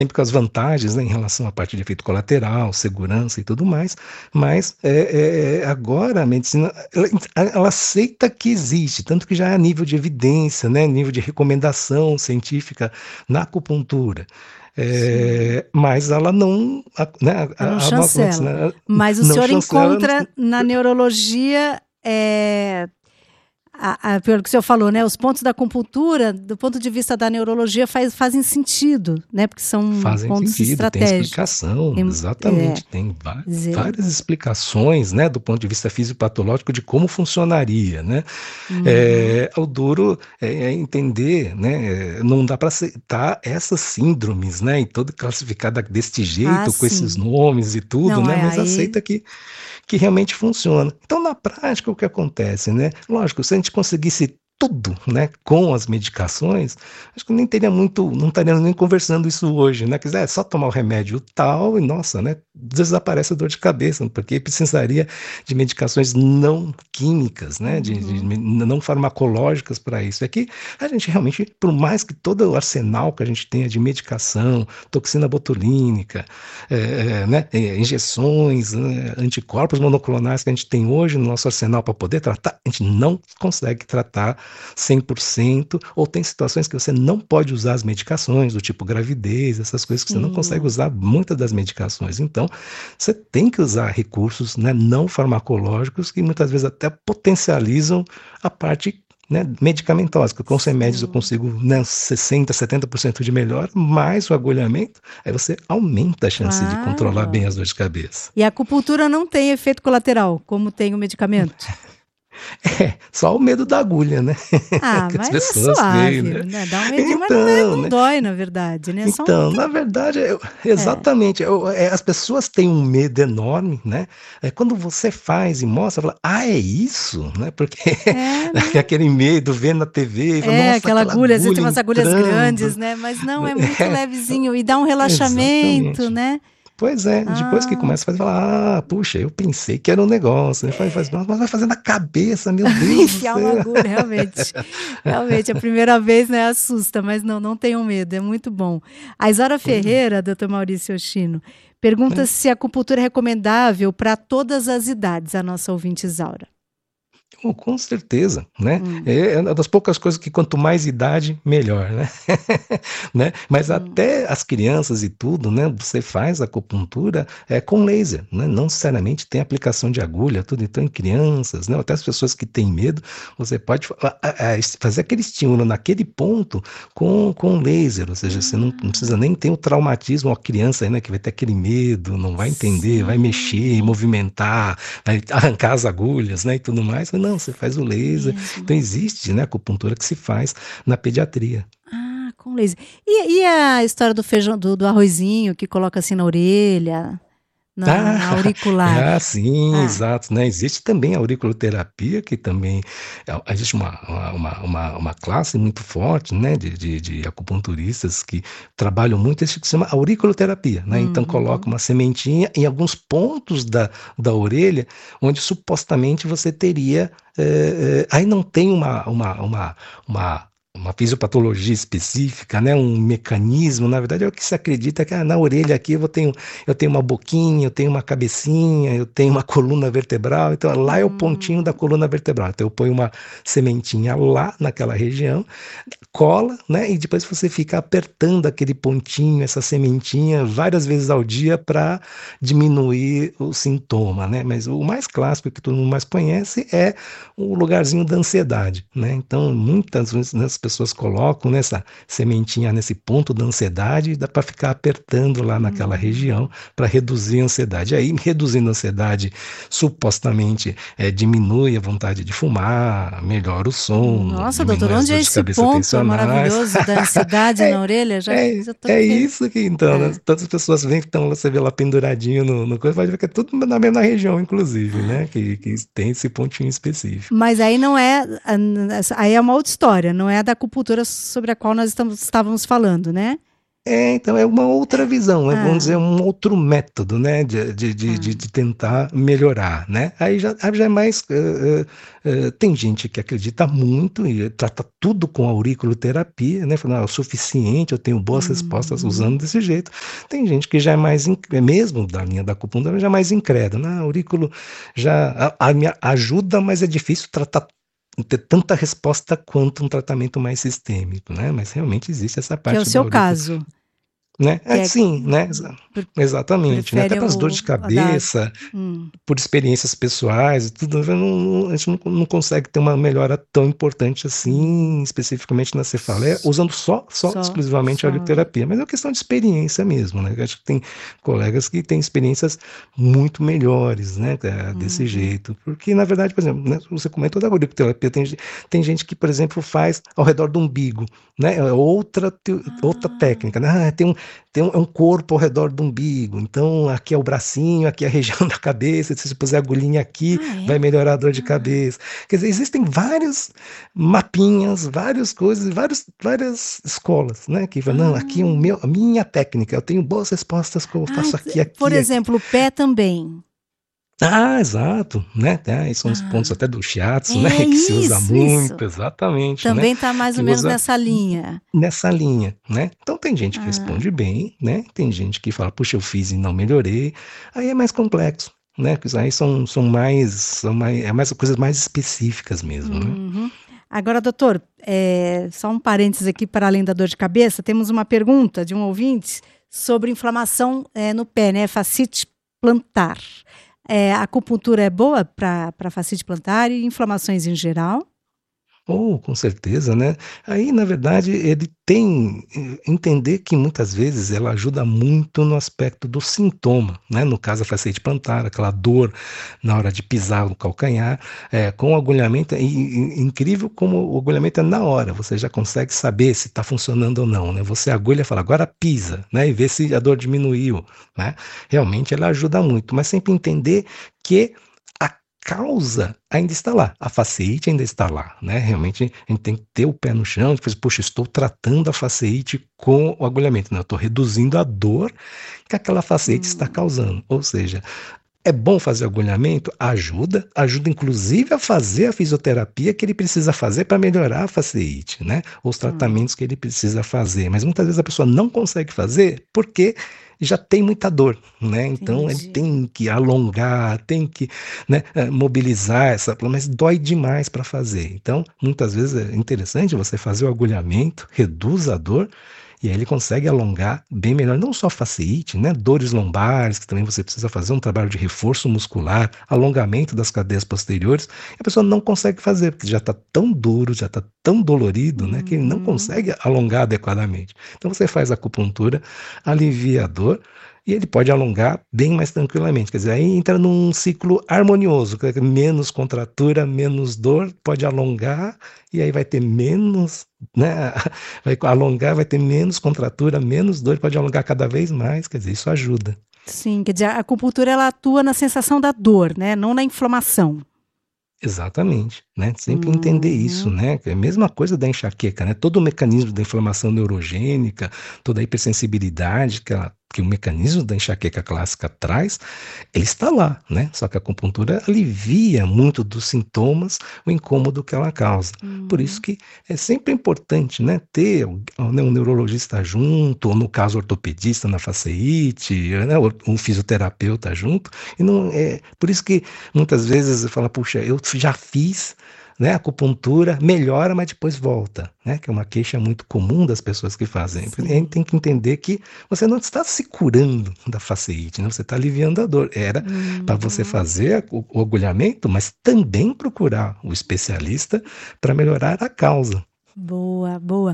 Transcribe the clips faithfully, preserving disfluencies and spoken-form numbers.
sempre com as vantagens, né, em relação à parte de efeito colateral, segurança e tudo mais, mas é, é, agora a medicina ela, ela aceita que existe, tanto que já é a nível de evidência, né, nível de recomendação científica na acupuntura. Sim. É, mas ela não, a, né, Ela não a, a nossa chancela. medicina Mas o não senhor chancela. encontra na neurologia, é, a, a, pelo que o senhor falou, né? Os pontos da acupuntura, do ponto de vista da neurologia, faz, fazem sentido, né? Porque são Fazem pontos sentido, tem estratégicos. explicação, Tem, é, exatamente, tem va- dizer, várias explicações, né, do ponto de vista fisiopatológico de como funcionaria, né? uhum. É, o duro é, é entender, né? é, Não dá para aceitar essas síndromes, né? E todo classificada deste Ah, jeito, com esses sim. nomes e tudo, Não, né? é Mas aí. aceita que, que realmente funciona. Então, na prática, o que acontece, né? Lógico, se a gente conseguisse tudo, né, com as medicações, acho que nem teria muito, não estaríamos nem conversando isso hoje, né? Quer dizer, é só tomar o remédio tal e, nossa, né, desaparece a dor de cabeça, porque precisaria de medicações não químicas, né, de, de Uhum. não farmacológicas para isso. É que a gente realmente, por mais que todo o arsenal que a gente tenha de medicação, toxina botulínica, é, é, né, é, injeções, né, anticorpos monoclonais que a gente tem hoje no nosso arsenal para poder tratar, a gente não consegue tratar cem por cento, ou tem situações que você não pode usar as medicações, do tipo gravidez, essas coisas que você não consegue Sim. usar muitas das medicações. Então, você tem que usar recursos, né, não farmacológicos que muitas vezes até potencializam a parte, né, medicamentosa, que com os remédios eu Sim. consigo, né, sessenta, setenta por cento de melhor, mais o agulhamento, aí você aumenta a chance de controlar bem Claro. as dores de cabeça. E a acupuntura não tem efeito colateral, como tem o medicamento. É, só o medo da agulha, né? Ah, Que as mas é pessoas veem, suave, né? né? Dá um medinho, mas não é, Então, não né? dói, na verdade, né? É só um Então, na pouquinho. verdade, eu- É, exatamente, eu- é, as pessoas têm um medo enorme, né? É, quando você faz e mostra, fala, ah, é isso, né? Porque é, né? aquele medo, vê na T V, fala, É, nossa, aquela aquela agulha, às vezes tem agulha umas agulhas grandes, entrando. né? Mas não, é muito levezinho e dá um É, relaxamento, exatamente. né? Pois é, depois que Ah, começa a fazer, fala, ah, puxa, eu pensei que era um negócio, né? Faz, faz, mas vai fazer na cabeça, meu Deus do enfiar uma céu. agulha, realmente. Realmente, a primeira vez, né, assusta, mas não, não tenham medo, é muito bom. A Isaura Pois é. Ferreira, doutor Maurício Yoshino, pergunta Né? se a acupuntura é recomendável para todas as idades, a nossa ouvinte Isaura. Oh, com certeza, né? Hum, É uma das poucas coisas que quanto mais idade, melhor, né? né? Mas hum, até as crianças e tudo, né? Você faz acupuntura é, com laser, né? Não necessariamente tem aplicação de agulha, tudo. Então, em crianças, né? Até as pessoas que têm medo, você pode fa- a- a- a- fazer aquele estímulo naquele ponto com, com laser, ou seja, você não, não precisa ah, nem ter o traumatismo, a criança aí, né? Que vai ter aquele medo, não vai entender, vai mexer, sim, movimentar, vai arrancar as agulhas, né? E tudo mais. Não, você faz o laser. Então mesmo. existe, né, acupuntura que se faz na pediatria. Ah, com laser. E, e a história do feijão, do, do arrozinho que coloca assim na orelha, na, Ah, na auricular? ah, sim, Ah, exato, né? Existe também a auriculoterapia, que também é, existe uma, uma, uma, uma classe muito forte, né, de, de, de acupunturistas que trabalham muito isso que se chama auriculoterapia, né? Então coloca uhum. uma sementinha em alguns pontos da, da orelha, onde supostamente você teria, eh, eh, aí não tem uma, uma, uma, uma uma fisiopatologia específica, né, um mecanismo, na verdade é o que se acredita que ah, na orelha aqui eu vou ter eu tenho uma boquinha, eu tenho uma cabecinha, eu tenho uma coluna vertebral, então lá é o pontinho da Hum, coluna vertebral. Então eu ponho uma sementinha lá naquela região, cola, né? E depois você fica apertando aquele pontinho, essa sementinha, várias vezes ao dia para diminuir o sintoma, né? Mas o mais clássico que todo mundo mais conhece é o lugarzinho da ansiedade, né? Então muitas vezes né, as pessoas colocam nessa sementinha nesse ponto da ansiedade, dá para ficar apertando lá naquela região hum. para reduzir a ansiedade. Aí, reduzindo a ansiedade, supostamente é, diminui a vontade de fumar, melhora o sono, Nossa, doutor, diminui as onde é dores de esse cabeça ponto tensionais. maravilhoso da ansiedade na é, orelha? Já, é, já tô é querendo. isso que então, né? É. Tantas pessoas vêm que estão, você vê lá penduradinho no, no coisa, pode ver que é tudo na mesma região, inclusive, né? Que, que tem esse pontinho específico. Mas aí não é, aí é uma outra história, não é a da acupuntura sobre a qual nós estamos, estávamos falando, né? É, então é uma outra visão, né? Vamos dizer, Ah, um outro método, né, de, de, de, de- ah, de tentar melhorar, né? Aí já, aí já é mais, eh, eh, eh, tem gente que acredita muito e trata tudo com auriculoterapia, né? Falando, ah, é o suficiente, eu tenho boas respostas uhum. usando desse jeito. Tem gente que já é mais, incr- mesmo da linha da acupuntura, já é mais incrédulo, né? Aurículo já a, a me ajuda, mas é difícil tratar ter tanta resposta quanto um tratamento mais sistêmico, né? Mas realmente existe essa Que é o parte do seu aurículo, caso, né? que É, é sim, né? Exa- pre- Exatamente, né? Até prefere para as dores o de a da. cabeça, Hum. por experiências pessoais e tudo, não- não- a gente não, não consegue ter uma melhora tão importante assim, Hum. especificamente na cefaleia, S- usando só, só Só, exclusivamente a só. audioterapia. Mas é uma questão de experiência mesmo, né? Eu acho que tem colegas que têm experiências muito melhores, né? eh, Desse Uhum. jeito. Porque, na verdade, por exemplo, né, você comentou da audioterapia, tem, ge- tem gente que, por exemplo, faz ao redor do umbigo, né? É outra, te- outra técnica, Ah, né? Ah, tem um, tem um, é um corpo ao redor do umbigo. Então, aqui é o bracinho, aqui é a região da cabeça. Se você puser a agulhinha aqui, ah, vai é? melhorar a dor de Ah, cabeça. Quer dizer, existem vários mapinhas, várias coisas, vários, várias escolas, né? Que falam, não, aqui é o ah, meu, a minha técnica. Eu tenho boas respostas que eu ah, faço aqui, ent- por aqui, aqui. exemplo, o pé também. Ah, exato, né? Tá, aí são os pontos Ah, até do shiatsu, né? é Que se usa isso, isso. muito, exatamente, né? Também está mais ou Que menos usa nessa linha. nessa linha, né? Então tem gente que Ah, responde bem, né? Tem gente que fala, puxa, eu fiz e não melhorei. Aí é mais complexo, né? Porque isso aí são, são mais, são mais, é mais coisas mais específicas mesmo, né? uhum. Agora, doutor, é, só um parênteses aqui para além da dor de cabeça, temos uma pergunta de um ouvinte sobre inflamação é, no pé, né? Fascite plantar. É, a acupuntura é boa para para fascite plantar e inflamações em geral? Oh, com certeza, né? Aí, na verdade, ele tem eh, entender que muitas vezes ela ajuda muito no aspecto do sintoma, né? No caso, a fasciite plantar, aquela dor na hora de pisar no calcanhar, eh, com o agulhamento, é in- in- incrível como o agulhamento é na hora, você já consegue saber se está funcionando ou não, né? Você agulha e fala, agora pisa, né? E vê se a dor diminuiu, né? Realmente ela ajuda muito, mas sempre entender que a causa ainda está lá, a fasciite ainda está lá, né? Realmente a gente tem que ter o pé no chão, depois, poxa, estou tratando a fasciite com o agulhamento, né? Eu estou reduzindo a dor que aquela fasciite está Hum, causando. Ou seja, é bom fazer agulhamento? Ajuda, ajuda inclusive a fazer a fisioterapia que ele precisa fazer para melhorar a fasciite, né? Os hum, tratamentos que ele precisa fazer. Mas muitas vezes a pessoa não consegue fazer porque já tem muita dor, né? Então ele entendi. tem que alongar, tem que, né, eh, mobilizar essa, mas dói demais para fazer. Então, muitas vezes é interessante você fazer o agulhamento, reduz a dor e aí ele consegue alongar bem melhor, não só fasciite, né? Dores lombares, que também você precisa fazer um trabalho de reforço muscular, alongamento das cadeias posteriores, e a pessoa não consegue fazer, porque já está tão duro, já está tão dolorido, né? Que ele não Uhum. consegue alongar adequadamente. Então você faz a acupuntura, alivia a dor, e ele pode alongar bem mais tranquilamente. Quer dizer, aí entra num ciclo harmonioso, que é menos contratura, menos dor, pode alongar, e aí vai ter menos, né? Vai alongar, vai ter menos contratura, menos dor, pode alongar cada vez mais, quer dizer, isso ajuda. Sim, quer dizer, a acupuntura ela atua na sensação da dor, né? Não na inflamação. Exatamente, né? Sempre entender isso, Uhum. né? Que é a mesma coisa da enxaqueca, né? Todo o mecanismo da inflamação neurogênica, toda a hipersensibilidade que, ela, que o mecanismo da enxaqueca clássica traz, ele está lá, né? Só que a acupuntura alivia muito dos sintomas, o incômodo que ela causa. Por isso Uhum. que é sempre importante, né? Ter né, um neurologista junto, ou no caso ortopedista na fasciite, né? Um fisioterapeuta junto. E não é por isso que muitas vezes fala, puxa, eu já fiz, né, acupuntura, melhora, mas depois volta, né? Que é uma queixa muito comum das pessoas que fazem. A gente Sim. tem que entender que você não está se curando da fasciite, né? Você está aliviando a dor. Era para você Uhum. fazer o, o agulhamento, mas também procurar o especialista para melhorar a causa. Boa, boa.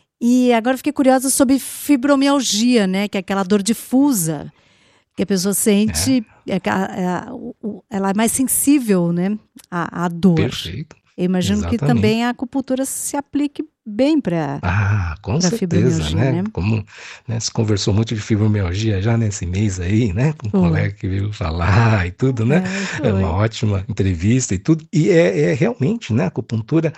E agora eu fiquei curiosa sobre fibromialgia, né? Que é aquela dor difusa que a pessoa É, sente, é que a- é a- o- o- ela é mais sensível, né? À, à dor. perfeito. Eu imagino que Exatamente. também a acupuntura se aplique bem para Ah, com para certeza, fibromialgia, né? né? Como, né, se conversou muito de fibromialgia já nesse mês aí, né? Com um Foi. colega que veio falar e tudo, né? É, É uma foi. ótima entrevista e tudo. E é, é realmente, né? A acupuntura,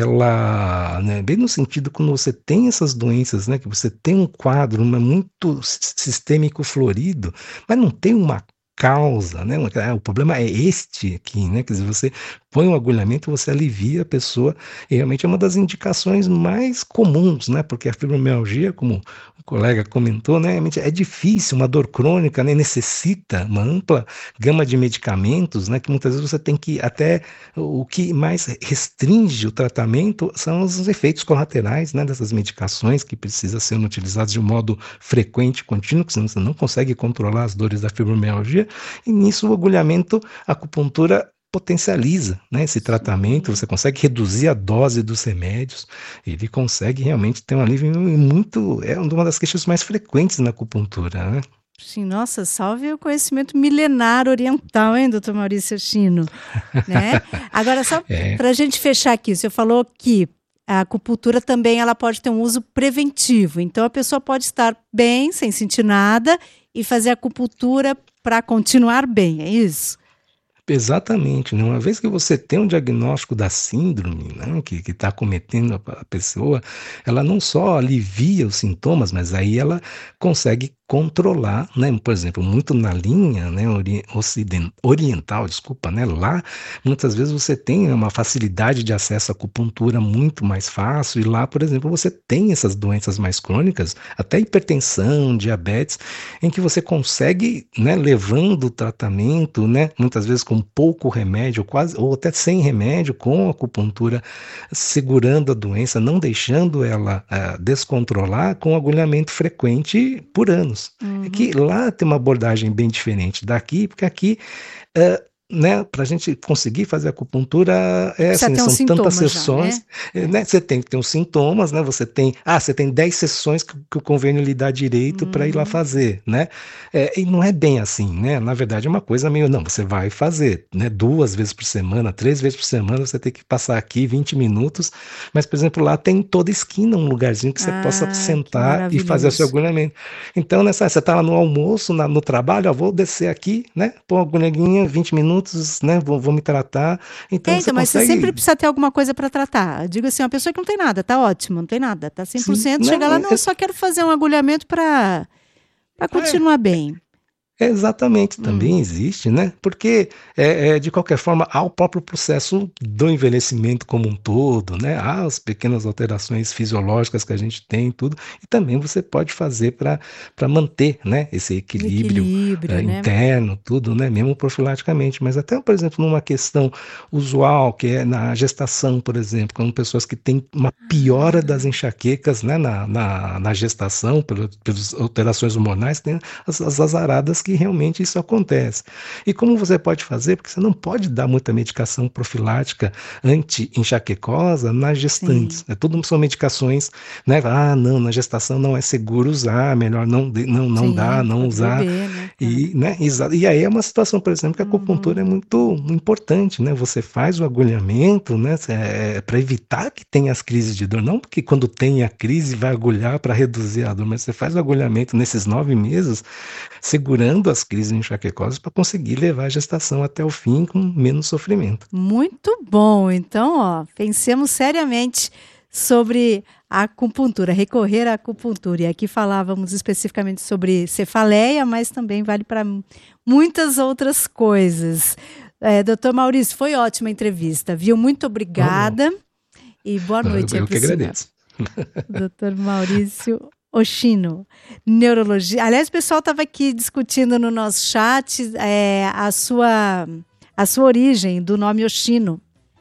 ela, né, bem no sentido quando você tem essas doenças, né? Que você tem um quadro né, muito s- sistêmico florido, mas não tem uma causa, né? uma- ah, O problema é este aqui, né? Quer dizer, você põe um agulhamento, você alivia a pessoa e realmente é uma das indicações mais comuns, né? Porque a fibromialgia, como o colega comentou, né? Realmente é difícil, uma dor crônica, né? Necessita uma ampla gama de medicamentos, né? Que muitas vezes você tem que até o que mais restringe o tratamento são os efeitos colaterais, né? Dessas medicações que precisam ser utilizadas de um modo frequente, contínuo, que senão você não consegue controlar as dores da fibromialgia. E nisso o agulhamento, a acupuntura potencializa, né, esse tratamento, Sim. você consegue reduzir a dose dos remédios, ele consegue realmente ter um alívio muito, é uma das queixas mais frequentes na acupuntura, né? Sim, nossa, salve o conhecimento milenar oriental, hein, doutor Maurício Chino, né? Agora, só É, para a gente fechar aqui, o senhor falou que a acupuntura também ela pode ter um uso preventivo. Então, a pessoa pode estar bem, sem sentir nada, e fazer acupuntura para continuar bem, é isso? exatamente, né? Uma vez que você tem um diagnóstico da síndrome, né, que está cometendo a, a pessoa, ela não só alivia os sintomas, mas aí ela consegue controlar, né? Por exemplo, muito na linha, né, ori ociden- oriental, desculpa, né? Lá, muitas vezes você tem uma facilidade de acesso à acupuntura muito mais fácil, e lá, por exemplo, você tem essas doenças mais crônicas, até hipertensão, diabetes, em que você consegue, né, levando o tratamento, né, muitas vezes com pouco remédio, quase, ou até sem remédio, com a acupuntura, segurando a doença, não deixando ela uh, descontrolar, com agulhamento frequente por anos. É Uhum. que lá tem uma abordagem bem diferente daqui, porque aqui uh, né, para a gente conseguir fazer acupuntura, é Precisa assim, ter um são tantas sintoma já, né? sessões, é, né, você tem que ter os sintomas, né, você tem, ah, você tem dez sessões que, que o convênio lhe dá direito para ir lá Uhum. fazer, né, é, e não é bem assim, né, na verdade é uma coisa meio, não, você vai fazer, né, duas vezes por semana, três vezes por semana, você tem que passar aqui vinte minutos, mas, por exemplo, lá tem em toda esquina um lugarzinho que você possa Ah, que sentar e fazer o seu maravilhoso. agulhamento. Então, nessa, você está lá no almoço, na, no trabalho, ó, vou descer aqui, né, pôr a agulhinha, vinte minutos, né, vou, vou me tratar. Então É, você então, mas você sempre consegue, precisa ter alguma coisa para tratar. Eu digo assim, uma pessoa que não tem nada, tá ótimo, não tem nada, tá cem por sim, cento, chega não, lá, é, não, eu só quero fazer um agulhamento para para é, continuar bem. exatamente, Hum. também existe, né? Porque, é, é, de qualquer forma, há o próprio processo do envelhecimento como um todo, né? Há as pequenas alterações fisiológicas que a gente tem e tudo, e também você pode fazer para para manter, né, esse O equilíbrio equilíbrio, é, né? interno, tudo, né? Mesmo profilaticamente. Mas até, por exemplo, numa questão usual, que é na gestação, por exemplo, com pessoas que têm uma piora das Ah, enxaquecas, né, na, na, na gestação, pelo, pelas alterações hormonais, tem as, as azaradas que realmente isso acontece. E como você pode fazer? Porque você não pode dar muita medicação profilática anti-enxaquecosa nas gestantes. sim. É, tudo são medicações, né? Ah, não, na gestação não é seguro usar, melhor não, não, não dá, Sim, não para o usar. bebê, né, E, claro. né, exa- e aí é uma situação, por exemplo, que a acupuntura Uhum. é muito importante, né? Você faz o agulhamento, né, para evitar que tenha as crises de dor, não porque quando tem a crise vai agulhar para reduzir a dor, mas você faz o agulhamento nesses nove meses, segurando as crises enxaquecosas para conseguir levar a gestação até o fim com menos sofrimento. Muito bom. Então, ó, pensemos seriamente sobre a acupuntura, recorrer à acupuntura. E aqui falávamos especificamente sobre cefaleia, mas também vale para muitas outras coisas. É, doutor Maurício, foi ótima a entrevista, viu? Muito Não, obrigada e boa eu, noite aí eu para que o senhor. agradeço. doutor Maurício Oshino, neurologia. Aliás, o pessoal estava aqui discutindo no nosso chat é, a, sua, a sua origem do nome Oshino.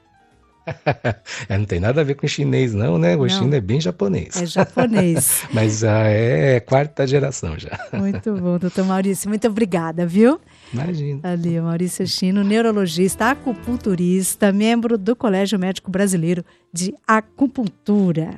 É, não tem nada a ver com chinês, não, né? O China Não, é bem japonês. é japonês. Mas já é quarta geração já. Muito bom, doutor Maurício. Muito obrigada, viu? Imagina. Ali, o Maurício Chino, neurologista, acupunturista, membro do Colégio Médico Brasileiro de Acupuntura.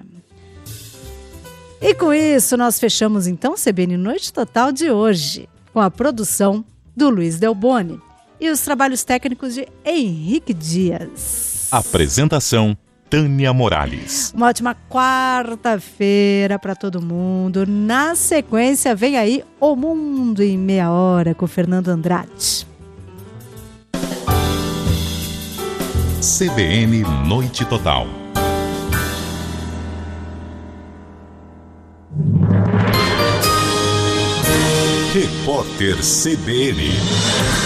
E com isso, nós fechamos então o C B N Noite Total de hoje, com a produção do Luiz Delboni e os trabalhos técnicos de Henrique Dias. Apresentação Tânia Morales. Uma ótima quarta-feira para todo mundo. Na sequência, vem aí O Mundo em Meia Hora com Fernando Andrade. C B N Noite Total. Repórter C B N.